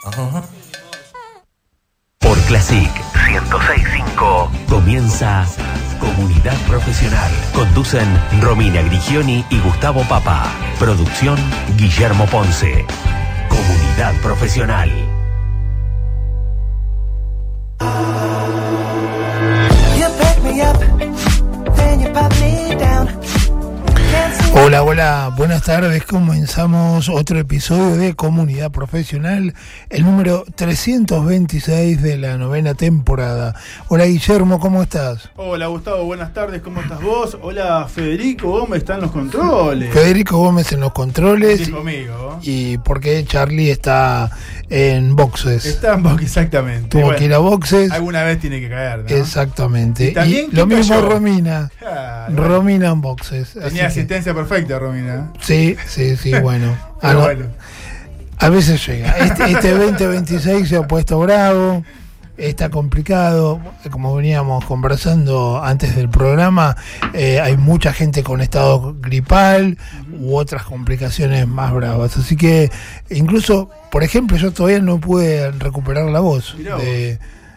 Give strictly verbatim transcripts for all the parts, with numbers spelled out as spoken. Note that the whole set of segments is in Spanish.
Ajá. Por Classic ciento seis punto cinco comienza Comunidad Profesional. Conducen Romina Grigioni y Gustavo Papa. Producción Guillermo Ponce. Comunidad Profesional. Hola, hola, buenas tardes. Comenzamos otro episodio de Comunidad Profesional, el número trescientos veintiséis de la novena temporada. Hola Guillermo, ¿cómo estás? Hola Gustavo, buenas tardes, ¿cómo estás vos? Hola Federico Gómez, está en los controles. Federico Gómez en los controles. Sí, conmigo. Y porque Charlie está en boxes. Está en boxes, exactamente. Tuvo bueno, que ir a boxes. Alguna vez tiene que caer, ¿no? Exactamente. Y, también, y lo mismo cayó? Romina. Ah, Romina en boxes. Tenía asistencia que... perfecta, Romina. Sí, sí, sí, bueno. Pero a, bueno. A veces llega. Este, este veinte veintiséis se ha puesto bravo. Está complicado, como veníamos conversando antes del programa, eh, hay mucha gente con estado gripal u otras complicaciones más bravas. Así que incluso, por ejemplo, yo todavía no pude recuperar la voz de,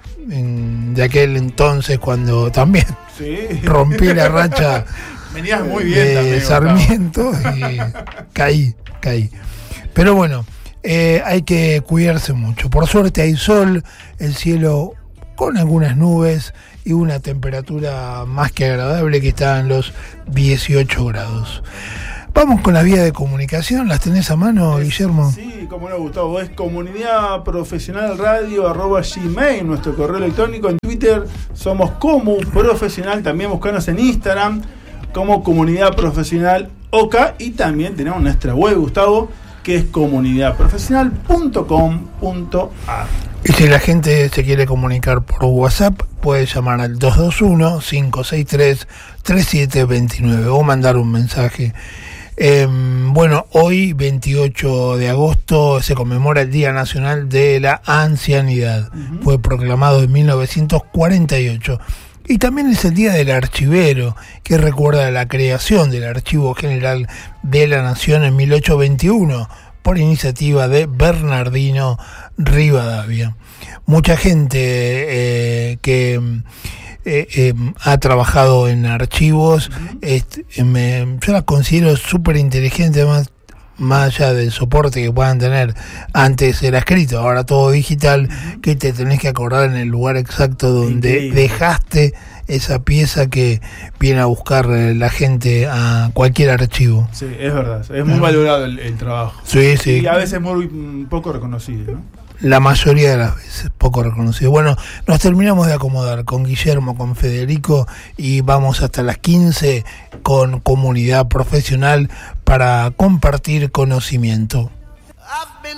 en, de aquel entonces cuando también sí. rompí la racha. Venías muy bien de también, Sarmiento y caí, caí. Pero bueno. Eh, hay que cuidarse mucho. Por suerte hay sol, el cielo con algunas nubes y una temperatura más que agradable que está en los dieciocho grados. Vamos con la vía de comunicación. ¿Las tenés a mano, es, Guillermo? Sí, como no, Gustavo. Es comunidad profesional radio arroba gmail, nuestro correo electrónico. En Twitter somos Comu Profesional. También buscanos en Instagram como Comunidad Profesional O K. Y también tenemos nuestra web, Gustavo, que es comunidad profesional punto com punto a r. Y si la gente se quiere comunicar por WhatsApp, puede llamar al dos dos uno, cinco seis tres, tres siete dos nueve o mandar un mensaje. Eh, bueno, hoy, veintiocho de agosto, se conmemora el Día Nacional de la Ancianidad. Uh-huh. Fue proclamado en mil novecientos cuarenta y ocho. Y también es el Día del Archivero, que recuerda la creación del Archivo General de la Nación en mil ochocientos veintiuno por iniciativa de Bernardino Rivadavia. Mucha gente eh, que eh, eh, ha trabajado en archivos, uh-huh. este, me, yo la considero súper inteligente, además, más allá del soporte que puedan tener. Antes era escrito, ahora todo digital, uh-huh. que te tenés que acordar en el lugar exacto donde Increíble. dejaste esa pieza que viene a buscar la gente a cualquier archivo. Sí, es verdad, es muy uh-huh. valorado el, el trabajo. Sí, sí. Y a veces muy um, poco reconocido, ¿no? La mayoría de las veces poco reconocido. Bueno, nos terminamos de acomodar con Guillermo, con Federico, y vamos hasta las quince con Comunidad Profesional para compartir conocimiento.